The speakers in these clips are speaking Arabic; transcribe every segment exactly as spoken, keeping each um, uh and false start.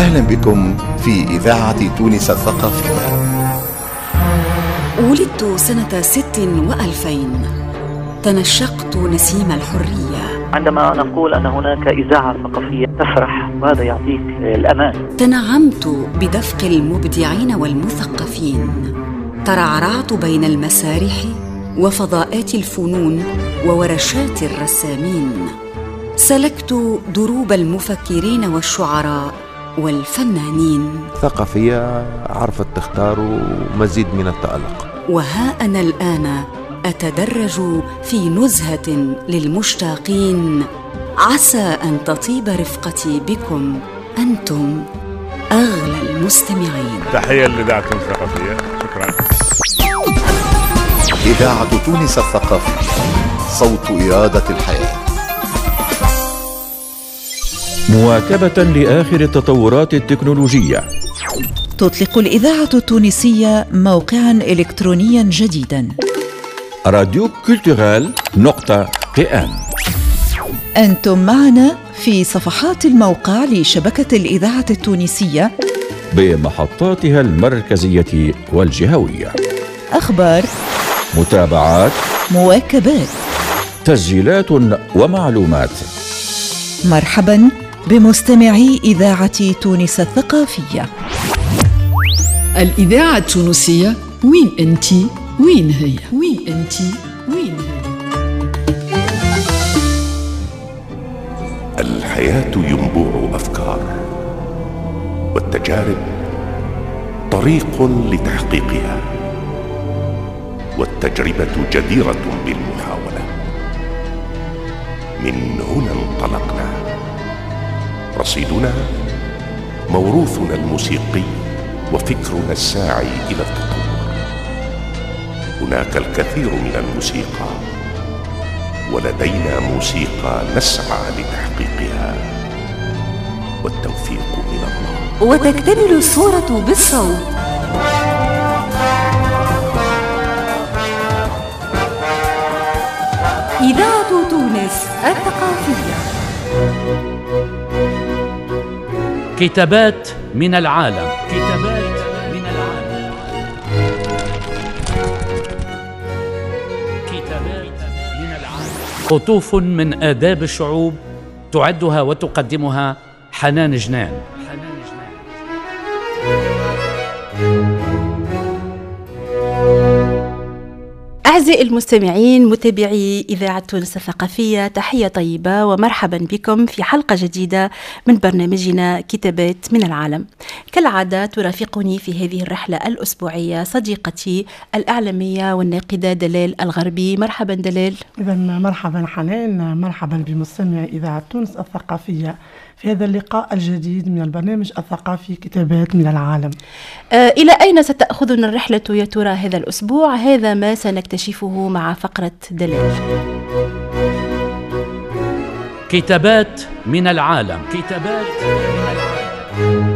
أهلا بكم في إذاعة تونس الثقافية. ولدت سنة ست وألفين، تنشقت نسيم الحرية. عندما نقول أن هناك إذاعة ثقافية تفرح، وهذا يعطيك الأمان. تنعمت بدفق المبدعين والمثقفين، ترعرعت بين المسارح وفضاءات الفنون وورشات الرسامين، سلكت دروب المفكرين والشعراء والفنانين. ثقافية عرفت تختار مزيد من التألق. وها أنا الآن أتدرج في نزهة للمشتاقين، عسى أن تطيب رفقتي بكم أنتم أغلى المستمعين. تحية لإذاعة تونس الثقافية، شكرا. إذاعة تونس الثقافية، صوت إرادة الحياة. مواكبة لآخر التطورات التكنولوجية، تطلق الإذاعة التونسية موقعاً إلكترونياً جديداً، راديو كولتورال نقطة بي إم. أنتم معنا في صفحات الموقع لشبكة الإذاعة التونسية بمحطاتها المركزية والجهوية، أخبار، متابعات، مواكبات، تسجيلات ومعلومات. مرحباً بمستمعي إذاعة تونس الثقافية. الإذاعة التونسية، وين أنتي؟ وين هي؟ وين أنتي؟ وين هي؟ الحياة ينبوع أفكار، والتجارب طريق لتحقيقها، والتجربة جديرة بالمحاولة. من هنا انطلقنا، رصيدنا موروثنا الموسيقي وفكرنا الساعي إلى التطور. هناك الكثير من الموسيقى، ولدينا موسيقى نسعى لتحقيقها، والتوفيق من الله. وتكتمل الصورة بالصوت. إذاعة تونس الثقافية. كتابات من العالم. كتابات من العالم. كتابات من العالم. قطوف من آداب الشعوب، تعدها وتقدمها حنان جنان. حنان جنان. أعزائي المستمعين، متابعي إذاعة تونس الثقافية، تحية طيبة ومرحبا بكم في حلقة جديدة من برنامجنا كتابات من العالم. كالعادة ترافقني في هذه الرحلة الأسبوعية صديقتي الإعلامية والناقدة دلال الغربي. مرحبا دلال. إذا مرحبا حنان، مرحبا بمستمعي إذاعة تونس الثقافية في هذا اللقاء الجديد من البرنامج الثقافي كتابات من العالم. آه إلى أين ستأخذنا الرحلة يا ترى هذا الأسبوع؟ هذا ما سنكتشفه مع فقرة دلال. كتابات من العالم. كتابات من العالم.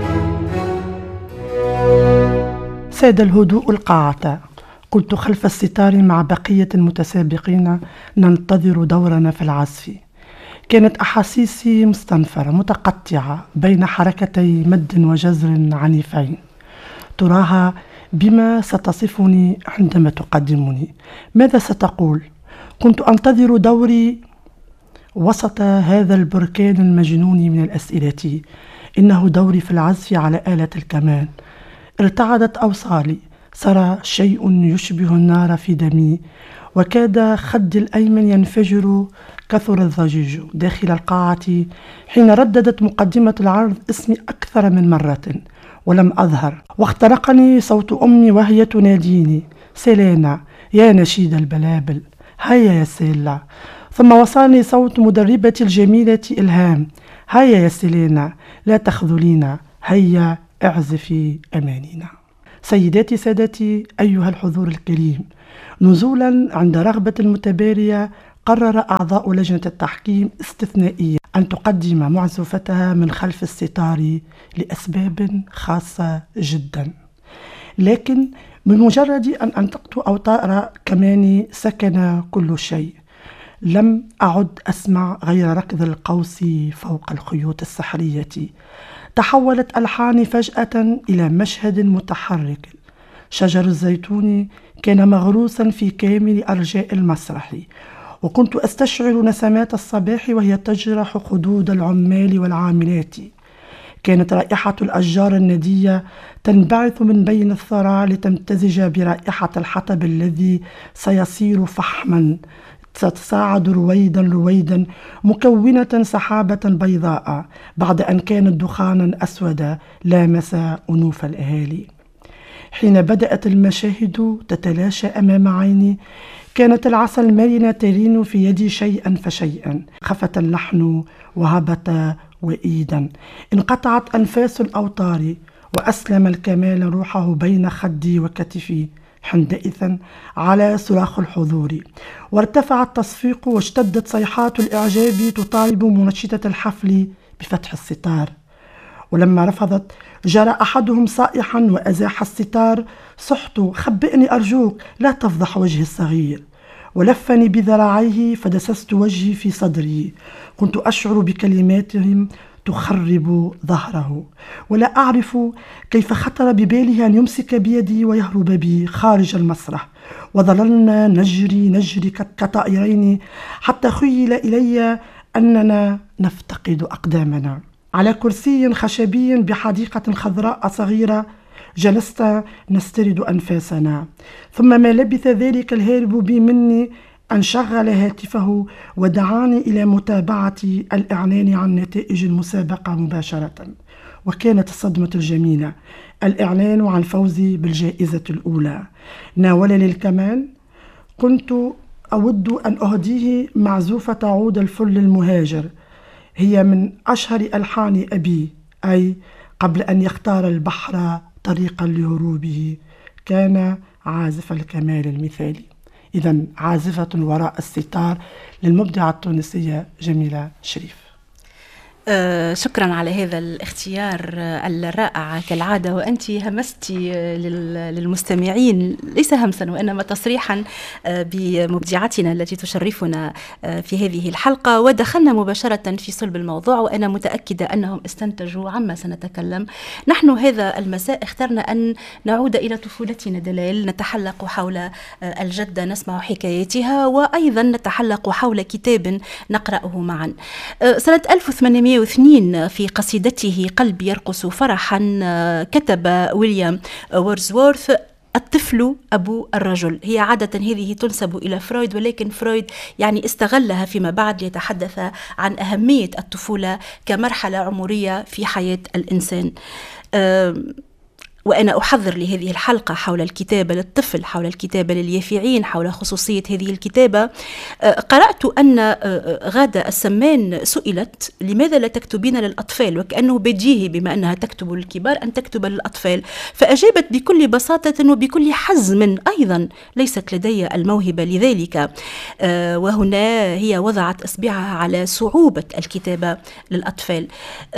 ساد الهدوء القاعة. كنت خلف الستار مع بقية المتسابقين ننتظر دورنا في العزف. كانت أحاسيسي مستنفرة متقطعة بين حركتي مد وجزر عنيفين. تراها بما ستصفني عندما تقدمني. ماذا ستقول؟ كنت أنتظر دوري وسط هذا البركان المجنون من الأسئلة. إنه دوري في العزف على آلة الكمان. ارتعدت أوصالي، سرى شيء يشبه النار في دمي، وكاد خدي الأيمن ينفجر. كثر الضجيج داخل القاعة حين رددت مقدمة العرض اسمي أكثر من مرة ولم أظهر، واخترقني صوت أمي وهي تناديني: سيلينا يا نشيد البلابل، هيا يا سيلا. ثم وصلني صوت مدربتي الجميلة إلهام: هيا يا سيلينا لا تخذلينا، هيا اعزفي أمانينا. سيداتي سادتي أيها الحضور الكريم، نزولا عند رغبة المتبارية قرر أعضاء لجنة التحكيم استثنائية أن تقدم معزوفتها من خلف الستار لأسباب خاصة جدا. لكن بمجرد أن أنطقت أوتار كماني سكن كل شيء. لم أعد أسمع غير ركض القوس فوق الخيوط السحرية. تحولت ألحاني فجأة إلى مشهد متحرك. شجر الزيتون كان مغروسا في كامل أرجاء المسرح، وكنت أستشعر نسمات الصباح وهي تجرح خدود العمال والعاملات. كانت رائحة الأشجار الندية تنبعث من بين الثرى لتمتزج برائحة الحطب الذي سيصير فحما، تتصاعد رويدا رويدا مكونة سحابة بيضاء بعد أن كانت دخانا أسودا لامس أنوف الأهالي. حين بدأت المشاهد تتلاشى أمام عيني كانت العصا المرنة ترين في يدي شيئا فشيئا. خفت اللحن وهبط وإيدا، انقطعت أنفاس الأوتار، وأسلم الكمال روحه بين خدي وكتفي. حينئذ على صراخ الحضور، وارتفع التصفيق، واشتدت صيحات الإعجاب تطالب منشطة الحفل بفتح الستار. ولما رفضت جرى أحدهم صائحا وأزاح الستار. صحت: خبئني أرجوك، لا تفضح وجهي الصغير. ولفني بذراعيه فدسست وجهي في صدري. كنت أشعر بكلماتهم تخرب ظهره، ولا أعرف كيف خطر بباله أن يمسك بيدي ويهرب بي خارج المسرح. وظللنا نجري نجري كطائرين حتى خيل إلي أننا نفتقد أقدامنا. على كرسي خشبي بحديقة خضراء صغيرة جلست نسترد أنفاسنا. ثم ما لبث ذلك الهارب بي مني أن شغل هاتفه ودعاني إلى متابعة الإعلان عن نتائج المسابقة مباشرة. وكانت الصدمة الجميلة الإعلان عن فوزي بالجائزة الأولى. ناولني الكمان. كنت أود أن أهديه معزوفة عود الفل المهاجر، هي من أشهر ألحان أبي، أي قبل أن يختار البحر طريقا لهروبه كان عازف الكمال المثالي. إذن عازفة وراء الستار للمبدعة التونسية جميلة شريف. آه شكرا على هذا الاختيار الرائع كالعادة، وأنت همستي للمستمعين ليس همسا وإنما تصريحا بمبدعتنا التي تشرفنا في هذه الحلقة، ودخلنا مباشرة في صلب الموضوع، وأنا متأكدة أنهم استنتجوا عما سنتكلم. نحن هذا المساء اخترنا أن نعود إلى طفولتنا دلال، نتحلق حول الجدة نسمع حكاياتها، وأيضا نتحلق حول كتاب نقرأه معا. سنة ألف وثمانمائة واثنين في قصيدته قلب يرقص فرحا كتب ويليام وورزورث: الطفل أبو الرجل. هي عادة هذه تنسب إلى فرويد، ولكن فرويد يعني استغلها فيما بعد ليتحدث عن أهمية الطفولة كمرحلة عمرية في حياة الإنسان. وأنا أحضر لهذه الحلقة حول الكتابة للطفل، حول الكتابة لليافعين، حول خصوصية هذه الكتابة. قرأت أن غادة السمان سئلت: لماذا لا تكتبين للأطفال؟ وكأنه بديهي بما أنها تكتب للكبار أن تكتب للأطفال، فأجابت بكل بساطة وبكل حزم: أيضا ليست لدي الموهبة لذلك. وهنا هي وضعت إصبعها على صعوبة الكتابة للأطفال.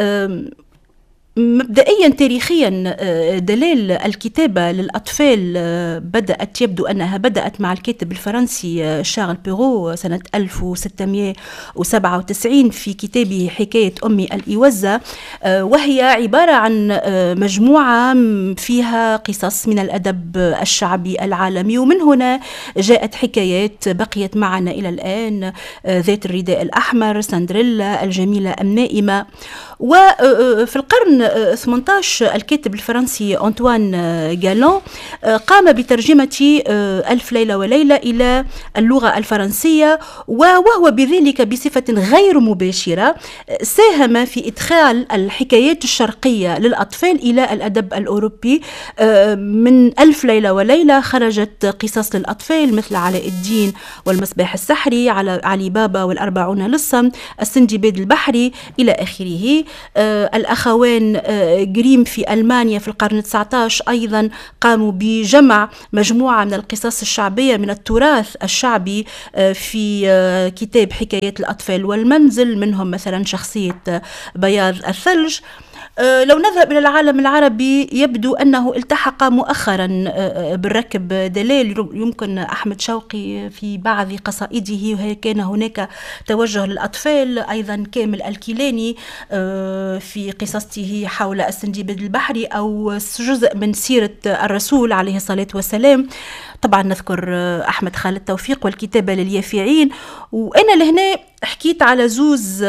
مبدئيا تاريخيا دلال الكتابة للأطفال بدأت يبدو أنها بدأت مع الكاتب الفرنسي شارل بيرو سنة ألف وستمائة وسبعة وتسعين في كتابه حكاية أمي الإوزة، وهي عبارة عن مجموعة فيها قصص من الأدب الشعبي العالمي، ومن هنا جاءت حكايات بقيت معنا إلى الآن: ذات الرداء الأحمر، سندريلا، الجميلة النائمة. وفي القرن ثمانية عشر الكاتب الفرنسي أنطوان غالون قام بترجمة ألف ليلة وليلة إلى اللغة الفرنسية، وهو بذلك بصفة غير مباشرة ساهم في إدخال الحكايات الشرقية للأطفال إلى الأدب الأوروبي. من ألف ليلة وليلة خرجت قصص للأطفال مثل علاء الدين والمصباح السحري، على علي بابا والأربعون لصا، السندباد البحري إلى آخره. الأخوان جريم في ألمانيا في القرن التاسع عشر أيضا قاموا بجمع مجموعة من القصص الشعبية من التراث الشعبي في كتاب حكايات الأطفال والمنزل، منهم مثلا شخصية بياض الثلج. لو نذهب إلى العالم العربي يبدو أنه التحق مؤخرا بالركب دلال. يمكن أحمد شوقي في بعض قصائده وهي كان هناك توجه للأطفال، أيضا كامل الكيلاني في قصصته حول السندباد البحري أو جزء من سيرة الرسول عليه الصلاة والسلام. طبعا نذكر أحمد خالد توفيق والكتابة لليافعين. وأنا لهنا حكيت على زوز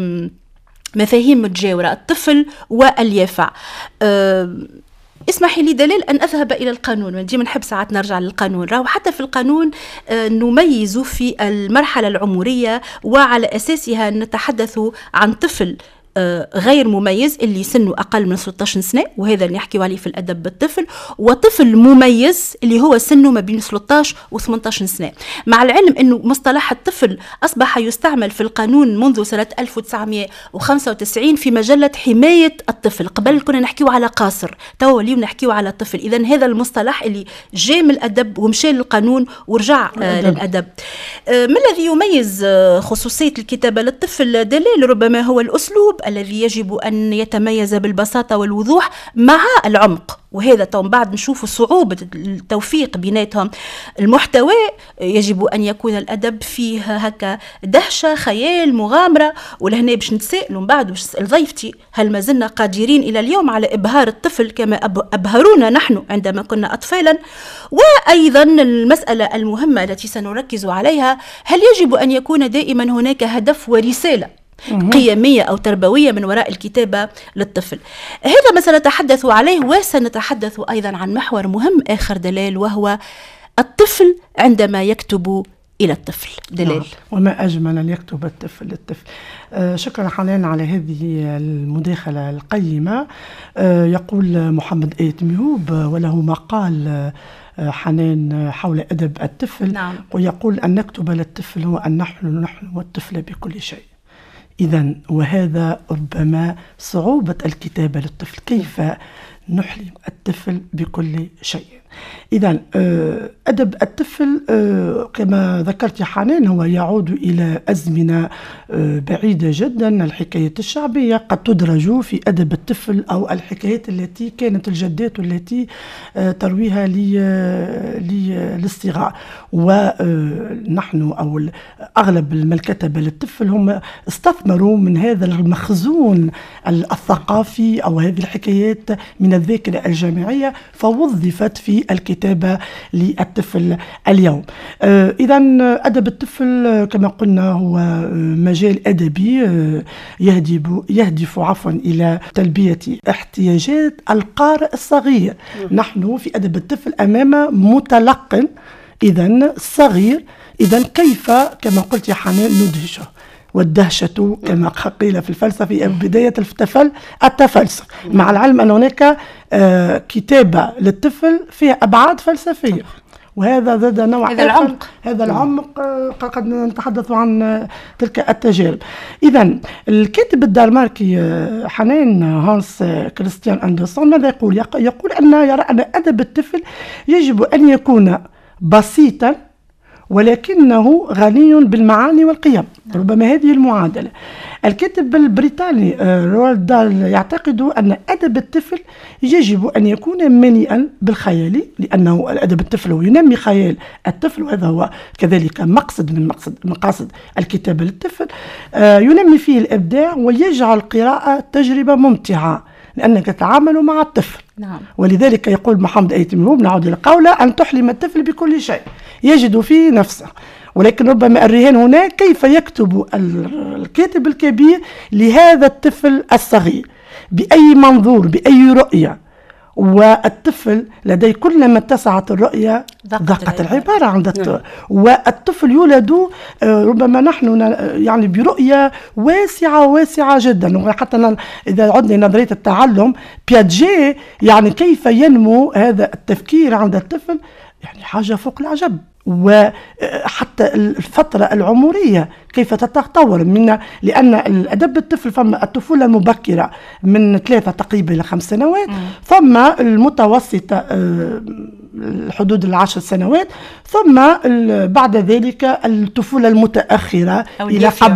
مفاهيم متجاورة، الطفل واليافع. أه اسمحي لي دلال أن أذهب إلى القانون، ديما نحب ساعات نرجع للقانون. راهو حتى في القانون أه نميز في المرحلة العمرية وعلى أساسها نتحدث عن طفل غير مميز اللي سنه أقل من ثلاثة عشر سنة، وهذا اللي نحكي عليه في الأدب بالطفل، وطفل مميز اللي هو سنه ما بين ثلاثة عشر و ثمانية عشر سنة. مع العلم أنه مصطلح الطفل أصبح يستعمل في القانون منذ سنة ألف وتسعمائة وخمسة وتسعين في مجلة حماية الطفل. قبل كنا نحكيه على قاصر، توا اليوم نحكيه على طفل. إذن هذا المصطلح اللي جاء من الأدب ومشى للقانون ورجع آه للأدب. آه ما الذي يميز آه خصوصية الكتابة للطفل دلال؟ ربما هو الأسلوب الذي يجب أن يتميز بالبساطة والوضوح مع العمق، وهذا طبعا بعد نشوف صعوبة التوفيق بيناتهم. المحتوى يجب أن يكون الأدب فيه هكا دهشة، خيال، مغامرة. ولهنا باش نتسائلوا من بعد باش نسأل ضيفتي، هل ما زلنا قادرين إلى اليوم على إبهار الطفل كما أبهرونا نحن عندما كنا أطفالا؟ وأيضا المسألة المهمة التي سنركز عليها، هل يجب أن يكون دائما هناك هدف ورسالة قيمية أو تربوية من وراء الكتابة للطفل؟ هذا ما سنتحدث عليه. وسنتحدث أيضا عن محور مهم آخر دلال، وهو الطفل عندما يكتب إلى الطفل. دلال. نعم. وما أجمل أن يكتب الطفل للطفل. آه شكرا حنان على هذه المداخلة القيمة. آه يقول محمد آيت مهوب وله مقال آه حنان حول أدب الطفل. نعم. ويقول أن نكتب للطفل هو أن نحن نحن والطفل بكل شيء. إذن وهذا ربما صعوبة الكتابة للطفل، كيف نحلم الطفل بكل شيء. إذن أدب الطفل كما ذكرت يا حنان هو يعود إلى أزمنة بعيدة جدا. الحكايات الشعبية قد تدرج في أدب الطفل، أو الحكايات التي كانت الجدات التي ترويها للصغار. ونحن أو أغلب من كتب للطفل هم استثمروا من هذا المخزون الثقافي أو هذه الحكايات من الذاكرة الجامعية، فوظفت في الكتابة للطفل اليوم. إذن أدب الطفل كما قلنا هو مجال أدبي يهدف, يهدف عفوا إلى تلبية احتياجات القارئ الصغير. نحن في أدب الطفل أمام متلقن إذن صغير. إذن كيف كما قلت يا حنان ندهشه؟ والدهشة كما قيل في الفلسفة بداية الطفل التفلسف، مع العلم أن هناك آه كتابة للطفل فيها أبعاد فلسفية، وهذا زاد نوع هذا العمق. هذا العمق آه قد نتحدث عن آه تلك التجارب. إذن الكاتب الدنماركي آه حنان هانس آه كريستيان أندرسون ماذا يقول؟ يقول أن يرى أن أدب الطفل يجب أن يكون بسيطا ولكنه غني بالمعاني والقيم. ربما هذه المعادلة. الكاتب البريطاني روالد دال يعتقد أن أدب الطفل يجب أن يكون مليئا بالخيال، لأنه الأدب الطفل ينمي خيال الطفل، وهذا هو كذلك مقصد من مقصد مقاصد الكتابة للطفل. ينمي فيه الإبداع ويجعل القراءة تجربة ممتعة لأنك تتعامل مع الطفل. نعم. ولذلك يقول محمد آيت مهوب، نعود إلى قوله، أن تحلم الطفل بكل شيء يجد في نفسه. ولكن ربما الرهان هنا كيف يكتب الكاتب الكبير لهذا الطفل الصغير، بأي منظور، بأي رؤية. والطفل لديه كلما اتسعت الرؤية ضاقت العبارة عند الطفل. والطفل يولد ربما نحن يعني برؤية واسعة واسعة جدا. وحتى إذا عدنا نظرية التعلم بياجي، يعني كيف ينمو هذا التفكير عند الطفل، يعني حاجة فوق العجب. وحتى الفترة العمرية كيف تتطور من، لأن الأدب الطفل فما الطفولة المبكرة من ثلاثة تقريبا إلى خمس سنوات، ثم المتوسطة حدود العشر سنوات، ثم بعد ذلك الطفولة المتأخرة إلى قبل